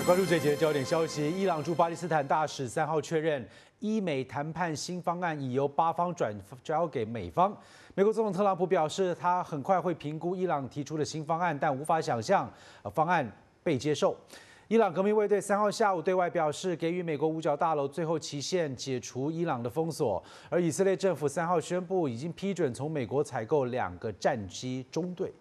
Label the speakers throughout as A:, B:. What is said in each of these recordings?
A: 关注这一节的焦点消息，伊朗驻巴基斯坦大使3号确认，伊美谈判新方案已由巴方转交给美方。美国总统特朗普表示，他很快会评估伊朗提出的新方案，但无法想象方案被接受。伊朗革命卫队3号下午对外表示，给予美国五角大楼最后期限，解除伊朗的封锁。而以色列政府3号宣布，已经批准从美国采购2个战机中队。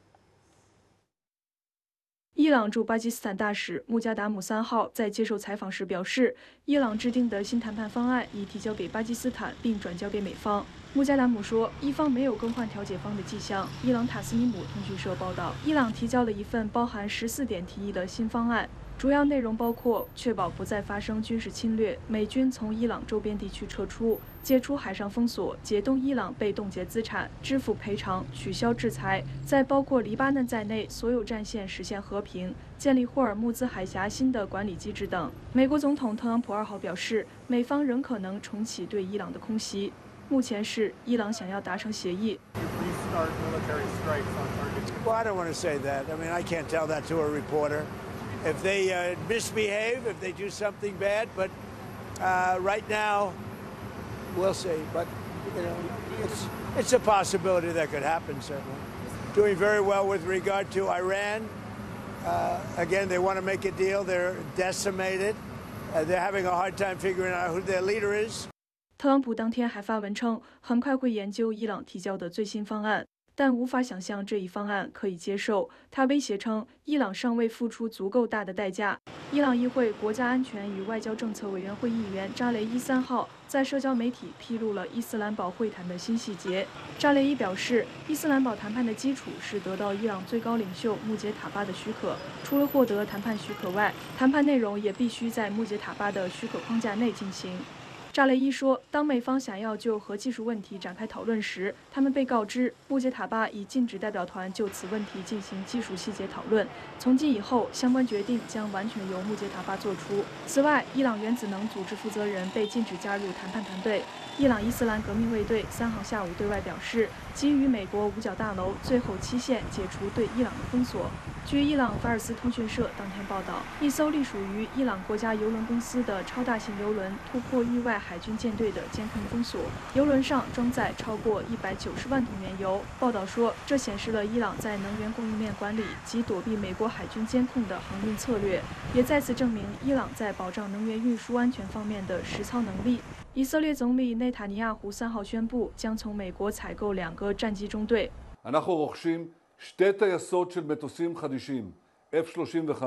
B: 伊朗驻巴基斯坦大使穆加达姆3号在接受采访时表示，伊朗制定的新谈判方案已提交给巴基斯坦，并转交给美方。穆加达姆说，伊方没有更换调解方的迹象。伊朗塔斯尼姆通讯社报道，伊朗提交了一份包含14点提议的新方案。主要内容包括确保不再发生军事侵略，美军从伊朗周边地区撤出，解除海上封锁，解冻伊朗被冻结资产，支付赔偿，取消制裁，在包括黎巴嫩在内所有战线实现和平，建立霍尔木兹海峡新的管理机制等。美国总统特朗普2号表示，美方仍可能重启对伊朗的空袭。目前是伊朗想要达成协议。
C: Well, I don't want to say that. I mean, I can't tell that to a reporter. If they misbehave, if they do something bad, but right now, we'll see. But you know, it's a possibility that could happen. Certainly, doing very well with regard to Iran. Again, they want to make a deal. They're decimated. They're having a hard time figuring out who their leader is.
B: 特朗普当天还发文称，很快会研究伊朗提交的最新方案。但无法想象这一方案可以接受。他威胁称，伊朗尚未付出足够大的代价。伊朗议会国家安全与外交政策委员会议员扎雷伊3号在社交媒体披露了伊斯兰堡会谈的新细节。扎雷伊表示，伊斯兰堡谈判的基础是得到伊朗最高领袖穆杰塔巴的许可。除了获得谈判许可外，谈判内容也必须在穆杰塔巴的许可框架内进行。扎雷伊说，当美方想要就核技术问题展开讨论时，他们被告知穆杰塔巴已禁止代表团就此问题进行技术细节讨论。从今以后，相关决定将完全由穆杰塔巴做出。此外，伊朗原子能组织负责人被禁止加入谈判团队。伊朗伊斯兰革命卫队3号下午对外表示，给予美国五角大楼最后期限，解除对伊朗的封锁。据伊朗法尔斯通讯社当天报道，一艘隶属于伊朗国家邮轮公司的超大型邮轮突破域外海军舰队的监控封锁，邮轮上装载超过190万桶原油。报道说，这显示了伊朗在能源供应链管理及躲避美国海军监控的航运策略，也再次证明伊朗在保障能源运输安全方面的实操能力。以色列总理内塔尼亚胡3号宣布，将从美国采购2个战机中队。
D: שתי טייסות של מטוסים חדישים, F-35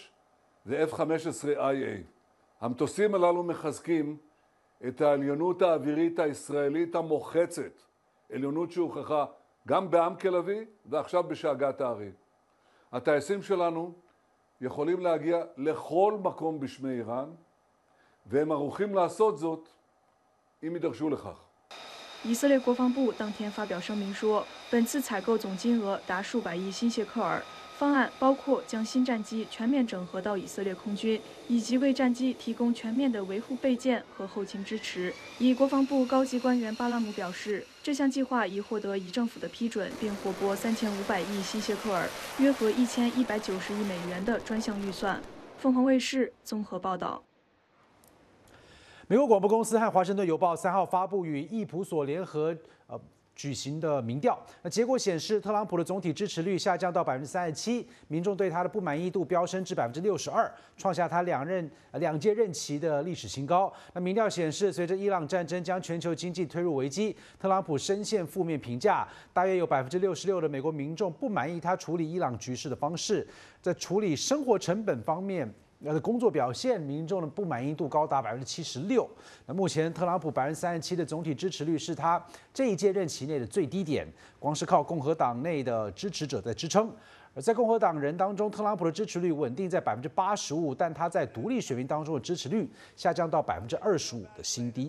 D: ו-F-15IA. המטוסים הללו מחזקים את העליונות האווירית הישראלית המוחצת, עליונות שהוכחה גם בעם כלבי ועכשיו בשאגת הארי. הטייסים שלנו יכולים להגיע לכל מקום בשמי איראן, והם ערוכים לעשות זאת אם יידרשו לכך.
B: 以色列国防部当天发表声明说，本次采购总金额达数百亿新谢克尔。方案包括将新战机全面整合到以色列空军，以及为战机提供全面的维护备件和后勤支持。以国防部高级官员巴拉姆表示，这项计划已获得以政府的批准，并获拨3500亿新谢克尔，约合1190亿美元的专项预算。凤凰卫视综合报道。
A: 美国广播公司和华盛顿邮报3号发布与易普所联合举行的民调，那结果显示，特朗普的总体支持率下降到37%，民众对他的不满意度飙升至62%，创下他两届任期的历史新高。那民调显示，随着伊朗战争将全球经济推入危机，特朗普深陷负面评价，大约有66%的美国民众不满意他处理伊朗局势的方式，在处理生活成本方面。的工作表现，民众的不满意度高达76%。那目前特朗普37%的总体支持率是他这一届任期内的最低点，光是靠共和党内的支持者在支撑。而在共和党人当中，特朗普的支持率稳定在85%，但他在独立选民当中的支持率下降到25%的新低。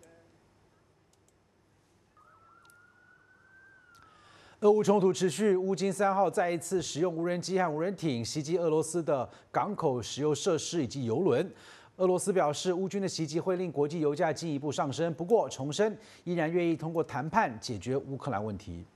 A: 俄乌冲突持续，乌军3号再一次使用无人机和无人艇袭击俄罗斯的港口石油设施以及油轮。俄罗斯表示，乌军的袭击会令国际油价进一步上升，不过重申依然愿意通过谈判解决乌克兰问题。